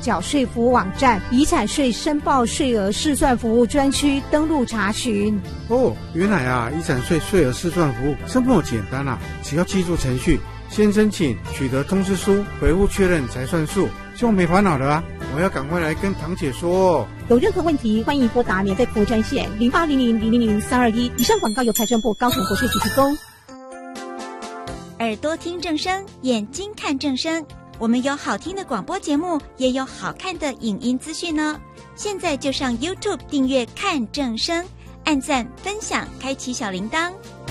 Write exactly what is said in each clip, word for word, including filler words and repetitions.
缴税服务网站遗产税申报税额试算服务专区登录查询。 哦，原来啊，遗产税税额试算服务这么简单啊！只要记住程序，先申请，取得通知书，回复确认才算数，就没烦恼了啊！我要赶快来跟堂姐说哦。 有任何问题，欢迎拨打免费服务专线零八零零零零零三二一。以上广告由财政部高雄国税局提供。 耳朵听正声，眼睛看正声。我们有好听的广播节目，也有好看的影音资讯呢。现在就上 YouTube 订阅看正声，按赞分享，开启小铃铛，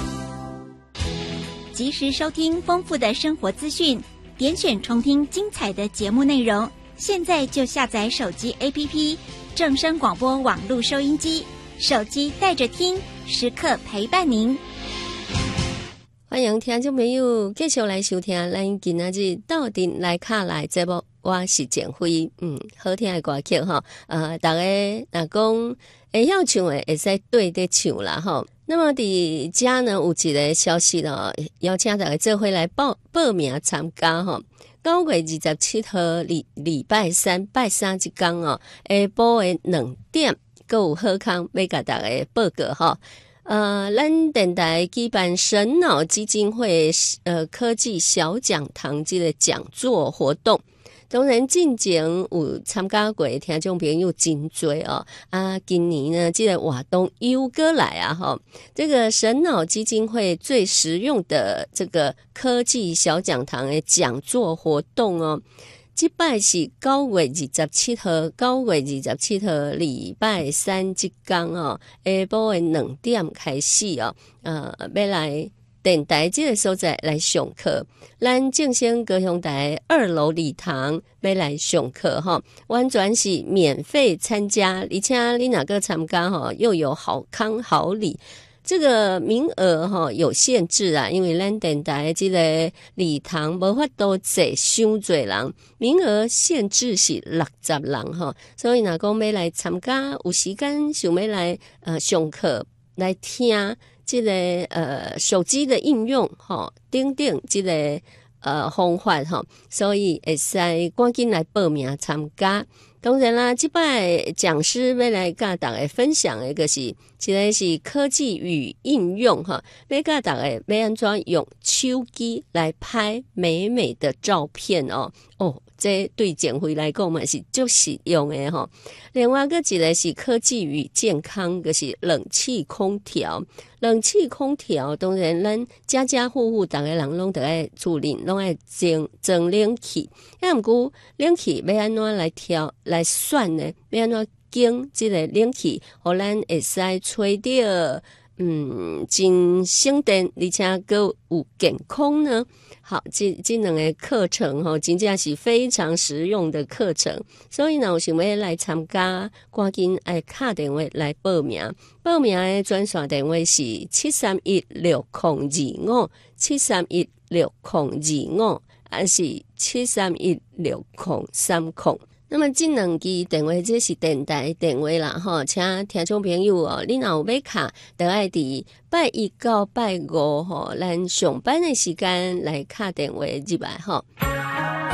及时收听丰富的生活资讯，点选重听精彩的节目内容。现在就下载手机 A P P 正声广播网络收音机，手机带着听，时刻陪伴您。 欢迎听众朋友继续来收听咱今仔日斗阵来卡来节目，我是简辉。嗯，好听的歌曲哈，呃，大家若讲会晓唱的，会使对得唱啦哈。那么伫遮呢有一个消息咯，邀请大家做伙来报报名参加哈。九月二十七号礼礼拜三拜三一天哦，下晡的两点，还有好康要甲大家报告哈。呃，咱电台举办神脑基金会呃科技小讲堂这个讲座活动，当然进前有参加过的听众朋友真多哦。啊，今年呢，这个活动又过来啊哈，这个神脑基金会最实用的这个科技小讲堂的讲座活动哦。这摆是九月二十七号，九月二十七号礼拜三这天哦，下晡的两点开始哦，呃，要来电台这个所在来上课。咱正声高雄台二楼礼堂要来上课哈，完全是免费参加，而且你哪个参加哈，又有好康好礼。这个名额哈有限制啊，因为咱电台这个礼堂无法度坐伤侪人，名额限制是六十人哈，所以若讲要来参加，有时间想要来呃上课来听这个呃手机的应用哈，等等这个呃方法哈，所以会使赶紧来报名参加。当然啦，这摆讲师要来跟大家分享的就是，一个是科技与应用哈，要跟大家要安怎用手机来拍美美的照片哦哦。这对减肥来讲嘛是足实用的吼。另外个一个是科技与健康，就是冷气空调。冷气空调当然咱家家户户大家人拢得爱厝里拢爱装装冷气，啊毋过冷气要安怎来调来选呢？要安怎经这个冷气，互咱会使吹到嗯真省电，而且佫有健康呢？好，这这两个课程吼，真正是非常实用的课程。所以呢，有想要来参加，赶紧爱打电话来报名。报名的专线电话是七三一六零二五七三一六零二五，还是七三一六零三零。那么这两支电话这是电台电话啦吼，请听众朋友哦，你若有要卡，就爱伫拜一到拜五吼，咱上班的时间来卡电话入来吼。